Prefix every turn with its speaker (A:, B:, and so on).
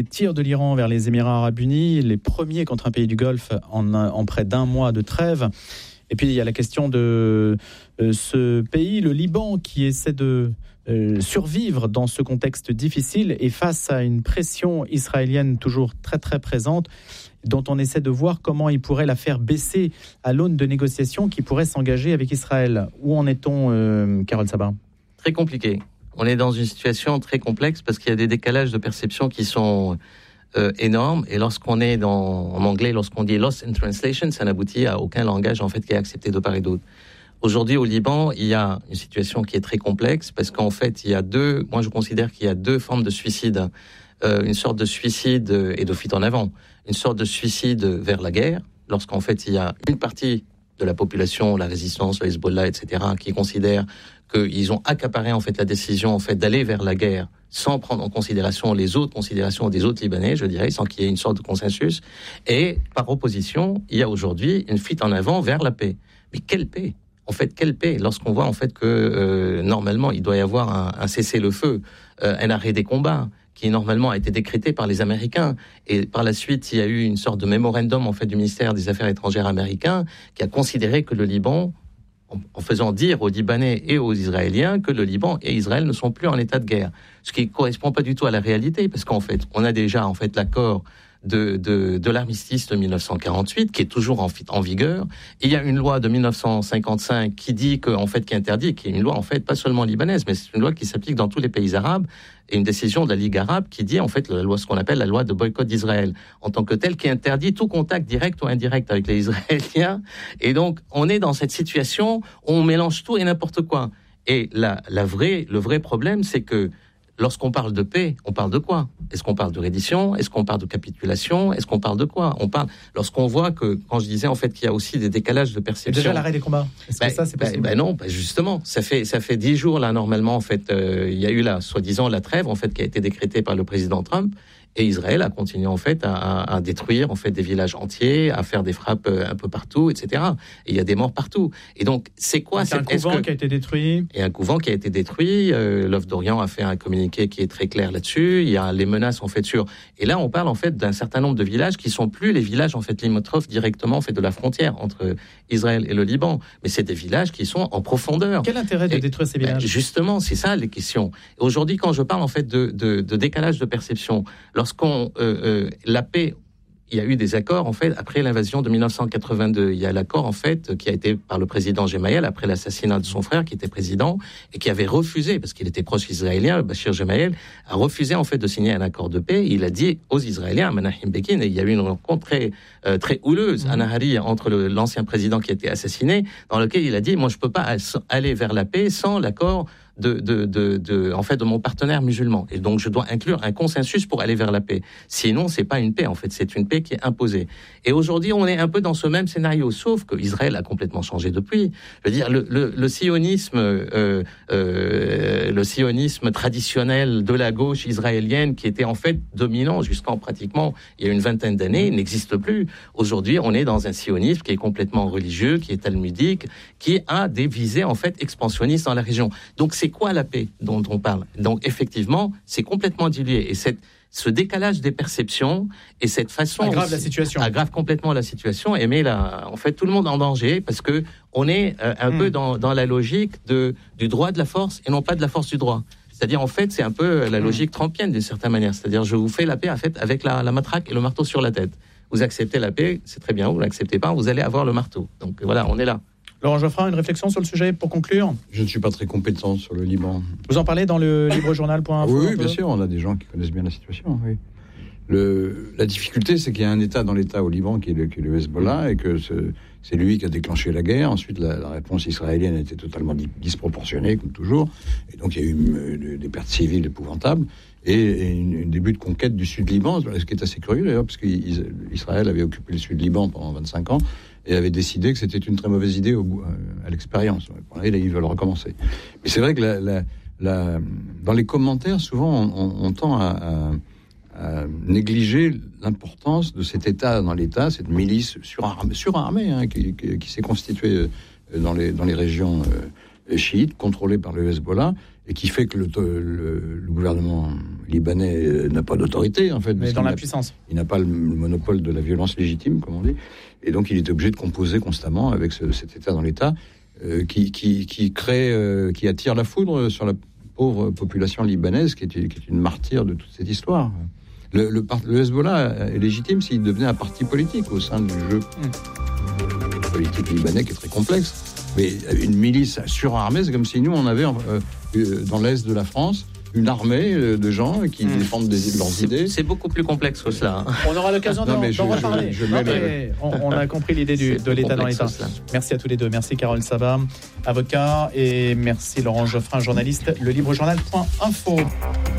A: Les tirs de l'Iran vers les Émirats arabes unis, les premiers contre un pays du Golfe en près d'un mois de trêve. Et puis il y a la question de ce pays, le Liban, qui essaie de survivre dans ce contexte difficile et face à une pression israélienne toujours très très présente, dont on essaie de voir comment il pourrait la faire baisser à l'aune de négociations qui pourraient s'engager avec Israël. Où en est-on, Carole Sabah ?
B: Très compliqué. On est dans une situation très complexe parce qu'il y a des décalages de perception qui sont énormes. Et lorsqu'on est en anglais, lorsqu'on dit lost in translation, ça n'aboutit à aucun langage en fait qui est accepté de part et d'autre. Aujourd'hui, au Liban, il y a une situation qui est très complexe parce qu'en fait, moi je considère qu'il y a deux formes de suicide. Une sorte de suicide et de fuite en avant. Une sorte de suicide vers la guerre, lorsqu'en fait il y a une partie de la population, la résistance, le Hezbollah, etc., qui considèrent qu'ils ont accaparé en fait la décision en fait d'aller vers la guerre sans prendre en considération les autres considérations des autres Libanais, je dirais, sans qu'il y ait une sorte de consensus. Et par opposition, il y a aujourd'hui une fuite en avant vers la paix. Mais quelle paix ? En fait, quelle paix ? Lorsqu'on voit en fait que normalement il doit y avoir un cessez-le-feu, un arrêt des combats, qui normalement a été décrété par les Américains. Et par la suite, il y a eu une sorte de mémorandum en fait du ministère des Affaires étrangères américain qui a considéré que le Liban, en faisant dire aux Libanais et aux Israéliens que le Liban et Israël ne sont plus en état de guerre. Ce qui ne correspond pas du tout à la réalité, parce qu'en fait, on a déjà en fait l'accord de l'armistice de 1948 qui est toujours en vigueur. Et il y a une loi de 1955 qui dit que en fait qui interdit, qui est une loi en fait pas seulement libanaise, mais c'est une loi qui s'applique dans tous les pays arabes, et une décision de la Ligue arabe qui dit en fait la loi, ce qu'on appelle la loi de boycott d'Israël en tant que telle, qui interdit tout contact direct ou indirect avec les Israéliens. Et donc on est dans cette situation où on mélange tout et n'importe quoi. Et le vrai problème, c'est que lorsqu'on parle de paix, on parle de quoi ? Est-ce qu'on parle de reddition ? Est-ce qu'on parle de capitulation ? Est-ce qu'on parle de quoi ? Lorsqu'on voit que, quand je disais en fait qu'il y a aussi des décalages de perception.
A: Et déjà l'arrêt des combats. Est-ce que ça c'est possible ?
B: Non, justement, ça fait 10 jours là normalement en fait, il y a eu soi-disant la trêve en fait qui a été décrétée par le président Trump. Et Israël a continué en fait à détruire en fait des villages entiers, à faire des frappes un peu partout, etc. Et il y a des morts partout. Et donc c'est quoi ?
A: C'est un couvent qui a été détruit.
B: Et un couvent qui a été détruit. L'Œuf d'Orient a fait un communiqué qui est très clair là-dessus. Il y a les menaces en fait sur. Et là on parle en fait d'un certain nombre de villages qui sont plus les villages en fait limitrophes directement en fait de la frontière entre Israël et le Liban, mais c'est des villages qui sont en profondeur.
A: Quel intérêt de détruire ces villages ?
B: Justement, c'est ça les questions. Aujourd'hui, quand je parle en fait de décalage de perception. Lorsqu'on la paix, il y a eu des accords en fait après l'invasion de 1982. Il y a l'accord en fait qui a été par le président Gemayel après l'assassinat de son frère qui était président et qui avait refusé parce qu'il était proche israélien. Bachir Gemayel a refusé en fait de signer un accord de paix. Il a dit aux Israéliens, à Menachem Begin, et il y a eu une rencontre très houleuse à Nahari entre l'ancien président qui a été assassiné, dans lequel il a dit moi je peux pas aller vers la paix sans l'accord de mon partenaire musulman. Et donc, je dois inclure un consensus pour aller vers la paix. Sinon, c'est pas une paix, en fait. C'est une paix qui est imposée. Et aujourd'hui, on est un peu dans ce même scénario, sauf que Israël a complètement changé depuis. Je veux dire, le sionisme traditionnel de la gauche israélienne, qui était en fait dominant jusqu'en pratiquement il y a une vingtaine d'années, n'existe plus. Aujourd'hui, on est dans un sionisme qui est complètement religieux, qui est talmudique, qui a des visées, en fait, expansionnistes dans la région. Donc, c'est quoi la paix dont on parle ? Donc, effectivement, c'est complètement dilué. Et ce décalage des perceptions et cette façon aggrave complètement la situation et met en fait tout le monde en danger parce que on est un peu dans la logique du droit de la force et non pas de la force du droit. C'est-à-dire, en fait, c'est un peu la logique trumpienne d'une certaine manière. C'est-à-dire, je vous fais la paix en fait, avec la matraque et le marteau sur la tête. Vous acceptez la paix, c'est très bien. Vous l'acceptez pas, vous allez avoir le marteau. Donc voilà, on est là.
A: Laurent Geoffrin, une réflexion sur le sujet pour conclure ?
C: Je ne suis pas très compétent sur le Liban.
A: Vous en parlez dans le librejournal.info ?
C: Oui, bien sûr, on a des gens qui connaissent bien la situation. Oui. La difficulté, c'est qu'il y a un État dans l'État au Liban qui est le Hezbollah et que c'est lui qui a déclenché la guerre. Ensuite, la réponse israélienne était totalement disproportionnée, comme toujours. Et donc, il y a eu des pertes civiles épouvantables et un début de conquête du Sud-Liban, ce qui est assez curieux d'ailleurs, parce qu'Israël avait occupé le Sud-Liban pendant 25 ans et avait décidé que c'était une très mauvaise idée à l'expérience. Là, ils veulent recommencer. Mais c'est vrai que dans les commentaires, souvent, on tend à négliger l'importance de cet État dans l'État, cette milice surarmée qui s'est constituée dans les régions chiite contrôlé par le Hezbollah et qui fait que le gouvernement libanais n'a pas d'autorité, en fait.
A: Mais dans l'impuissance.
C: Il n'a pas le monopole de la violence légitime, comme on dit. Et donc, il est obligé de composer constamment avec cet État dans l'État qui attire la foudre sur la pauvre population libanaise qui est une martyre de toute cette histoire. Le Hezbollah est légitime s'il devenait un parti politique au sein du jeu politique libanais qui est très complexe. Mais une milice surarmée, c'est comme si nous, on avait dans l'est de la France une armée de gens qui défendent leurs idées.
B: C'est beaucoup plus complexe que cela.
A: On aura l'occasion d'en reparler. On a compris l'idée de l'État dans l'État. Merci à tous les deux. Merci Carole Sabat, avocat, et merci Laurent Geoffrin, journaliste, le librejournal.info.